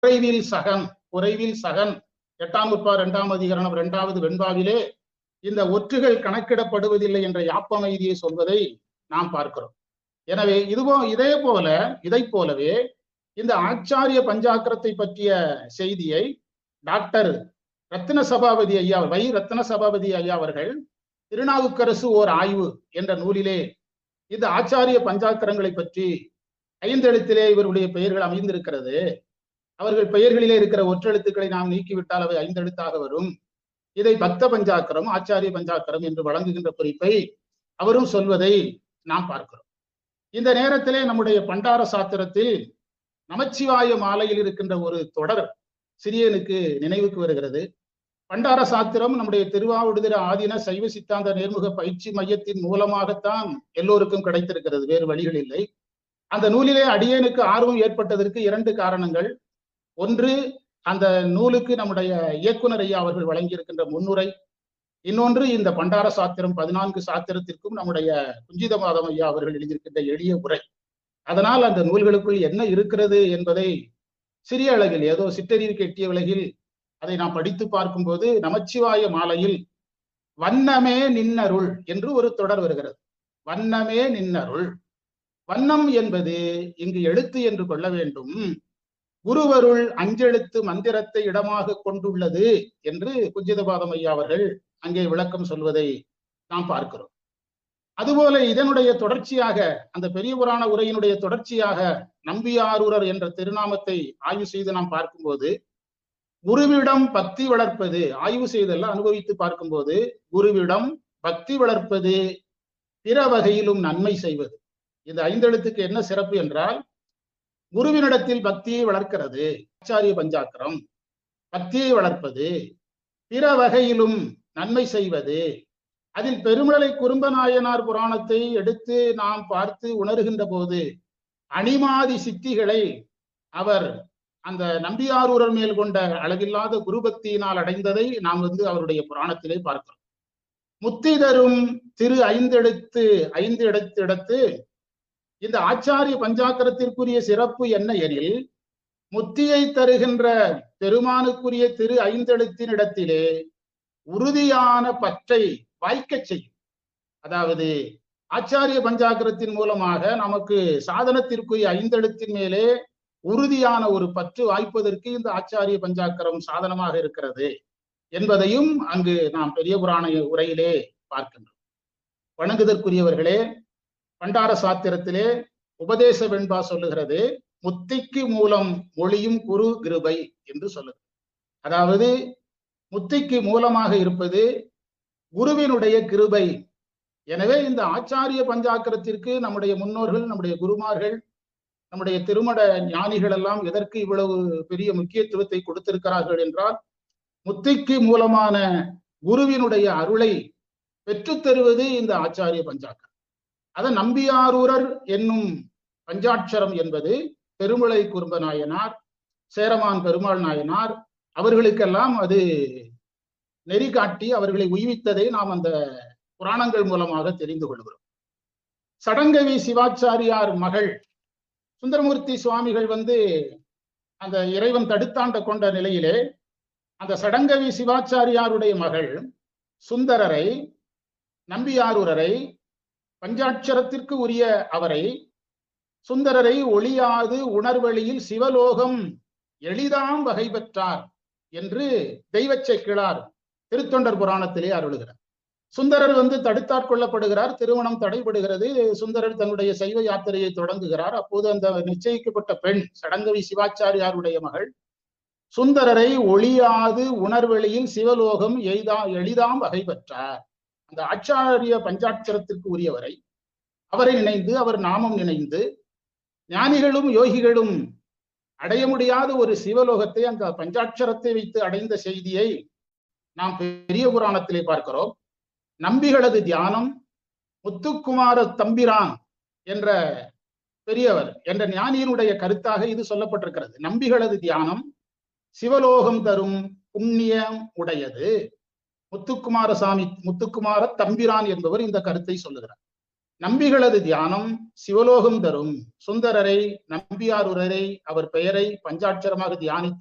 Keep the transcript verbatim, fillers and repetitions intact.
குறைவில் சகன் குறைவில் சகன் எட்டாம் நூற்பா இரண்டாம் அதிகரணம் இரண்டாவது வெண்பாவிலே இந்த ஒற்றுகள் கணக்கிடப்படுவதில்லை என்ற யாப்பமைதியை சொல்வதை நாம் பார்க்கிறோம். எனவே இதுவோ இதே போல இதை போலவே இந்த ஆச்சாரிய பஞ்சாக்கரத்தை பற்றிய செய்தியை டாக்டர் ரத்ன சபாபதி ஐயா வை ரத்ன சபாபதி ஐயா அவர்கள் திருநாவுக்கரசு ஓர் ஆய்வு என்ற நூலிலே இந்த ஆச்சாரிய பஞ்சாக்கரங்களை பற்றி ஐந்தெழுத்திலே இவருடைய பெயர்கள் அமைந்திருக்கிறது. அவர்கள் பெயர்களிலே இருக்கிற ஒற்றெழுத்துக்களை நாம் நீக்கிவிட்டால் அவை ஐந்தெழுத்தாக வரும். இதை பக்த பஞ்சாக்கரம் ஆச்சாரிய பஞ்சாக்கரம் என்று வழங்குகின்ற குறிப்பை அவரும் சொல்வதை நாம் பார்க்கிறோம். இந்த நேரத்திலே நம்முடைய பண்டார சாத்திரத்தில் நமச்சிவாய மாலையில் இருக்கின்ற ஒரு தொடர் சிறியனுக்கு நினைவுக்கு வருகிறது. பண்டார சாத்திரம் நம்முடைய திருவாவடுதுறை ஆதீன சைவ சித்தாந்த நேர்முக பயிற்சி மையத்தின் மூலமாகத்தான் எல்லோருக்கும் கிடைத்திருக்கிறது, வேறு வழிகள் இல்லை. அந்த நூலிலே அடியேனுக்கு ஆர்வம் ஏற்பட்டதற்கு இரண்டு காரணங்கள். ஒன்று, அந்த நூலுக்கு நம்முடைய இயக்குனர் ஐயா அவர்கள் வழங்கியிருக்கின்ற முன்னுரை. இன்னொன்று, இந்த பண்டார சாத்திரம் பதினான்கு சாத்திரத்திற்கும் நம்முடைய குஞ்சிதமாதம் ஐயா அவர்கள் எழுதியிருக்கின்ற எளிய உரை. அதனால் அந்த நூல்களுக்குள் என்ன இருக்கிறது என்பதை சிறிய அளவில் ஏதோ சிற்றறிவுக்கு எட்டிய விலகில் அதை நாம் படித்து பார்க்கும்போது நமச்சிவாய மாலையில் வண்ணமே நின்னருள் என்று ஒரு தொடர் வருகிறது. வண்ணமே நின்னருள். வண்ணம் என்பது இங்கு எழுத்து என்று கொள்ள வேண்டும். குருவருள் அஞ்செழுத்து மந்திரத்தை இடமாக கொண்டுள்ளது என்று குஞ்சிதபாதம் ஐயா அவர்கள் அங்கே விளக்கம் சொல்வதை நாம் பார்க்கிறோம். அதுபோல இதனுடைய தொடர்ச்சியாக அந்த பெரிய புராண உரையினுடைய தொடர்ச்சியாக நம்பியாரூரர் என்ற திருநாமத்தை ஆய்வு செய்து நாம் பார்க்கும்போது குருவிடம் பக்தி வளர்ப்பது, ஆய்வு செய்தல்ல அனுபவித்து பார்க்கும்போது குருவிடம் பக்தி வளர்ப்பது, பிற வகையிலும் நன்மை செய்வது. இந்த ஐந்தெழுத்துக்கு என்ன சிறப்பு என்றால் குருவினிடத்தில் பக்தியை வளர்க்கிறது ஆச்சாரிய பஞ்சாக்கரம், பக்தியை வளர்ப்பது, பிற வகையிலும் நன்மை செய்வது. அதில் பெருமலை குறும்பநாயனார் புராணத்தை எடுத்து நாம் பார்த்து உணர்கின்ற போது அணிமாதி சித்திகளை அவர் அந்த நம்பியாரூரர் மேல் கொண்ட அளவில்லாத குருபக்தியினால் அடைந்ததை நாம் வந்து அவருடைய புராணத்திலே பார்க்கிறோம். முத்தி தரும் திரு ஐந்தெழுத்து ஐந்து இடத்து இடத்து இந்த ஆச்சாரிய பஞ்சாக்கரத்திற்குரிய சிறப்பு என்ன எனில், முத்தியை தருகின்ற பெருமானுக்குரிய திரு ஐந்தெழுத்தின் இடத்திலே உறுதியான பற்றை வாய்க்க செய்யும். அதாவது ஆச்சாரிய பஞ்சாக்கரத்தின் மூலமாக நமக்கு சாதனத்திற்குரிய ஐந்தெழுத்தின் மேலே உறுதியான ஒரு பற்று வாய்ப்பதற்கு இந்த ஆச்சாரிய பஞ்சாக்கரம் சாதனமாக இருக்கிறது என்பதையும் அங்கு நாம் பெரிய புராண உரையிலே பார்க்கின்றோம். வணங்குதற்குரியவர்களே, பண்டார சாத்திரத்திலே உபதேச வெண்பா சொல்லுகிறது முத்திக்கு மூலம் மொழியும் குரு கிருபை என்று சொல்லுது. அதாவது முத்திக்கு மூலமாக இருப்பது குருவினுடைய கிருபை. எனவே இந்த ஆச்சாரிய பஞ்சாக்கரத்திற்கு நம்முடைய முன்னோர்கள், நம்முடைய குருமார்கள், நம்முடைய திருமட ஞானிகள் எல்லாம் எதற்கு இவ்வளவு பெரிய முக்கியத்துவத்தை கொடுத்திருக்கிறார்கள் என்றால் முத்திக்கு மூலமான குருவினுடைய அருளை பெற்றுத் தருவது இந்த ஆச்சாரிய பஞ்சாக்கரம். அத நம்பியாரூரர் என்னும் பஞ்சாட்சரம் என்பது பெருமலை குறும்ப நாயனார், சேரமான் பெருமாள் நாயனார் அவர்களுக்கெல்லாம் அது நெறி காட்டி அவர்களை உய்வித்ததை நாம் அந்த புராணங்கள் மூலமாக தெரிந்து கொள்கிறோம். சடங்கவி சிவாச்சாரியார் மகள் சுந்தரமூர்த்தி சுவாமிகள் வந்து அந்த இறைவன் தடுத்தாண்ட கொண்ட நிலையிலே அந்த சடங்கவி சிவாச்சாரியாருடைய மகள் சுந்தரரை, நம்பியாரூரரை, பஞ்சாட்சரத்திற்கு உரிய அவரை, சுந்தரரை ஒளியாது உணர்வெளியில் சிவலோகம் எளிதாம் வகை பெற்றார் என்று தெய்வச்சை கிழார் திருத்தொண்டர் புராணத்திலே அருளுகிறார். சுந்தரர் வந்து தடுத்தாட்கொள்ளப்படுகிறார், திருமணம் தடைபடுகிறது. சுந்தரர் தன்னுடைய சைவ யாத்திரையை தொடங்குகிறார். அப்போது அந்த நிச்சயிக்கப்பட்ட பெண் சடங்கவி சிவாச்சாரியாருடைய மகள் சுந்தரரை ஒளியாது உணர்வெளியில் சிவலோகம் எய்தா எளிதாம் வகை பெற்றார். அந்த ஆச்சாரிய பஞ்சாட்சரத்திற்கு உரியவரை, அவரை நினைந்து, அவர் நாமம் நினைந்து ஞானிகளும் யோகிகளும் அடைய முடியாத ஒரு சிவலோகத்தை அந்த பஞ்சாட்சரத்தை வைத்து அடைந்த செய்தியை நாம் பெரிய புராணத்திலே பார்க்கிறோம். நம்பிகளது தியானம் முத்துக்குமார தம்பிரான் என்ற பெரியவர் என்ற ஞானியினுடைய கருத்தாக இது சொல்லப்பட்டிருக்கிறது. நம்பிகளது தியானம் சிவலோகம் தரும் புண்ணியம் உடையது. முத்துக்குமார சாமி முத்துக்குமார தம்பிரான் என்பவர் இந்த கருத்தை சொல்லுகிறார். நம்பிகளது தியானம் சிவலோகம் தரும். சுந்தரரை நம்பியாரூரரை அவர் பெயரை பஞ்சாட்சரமாக தியானித்த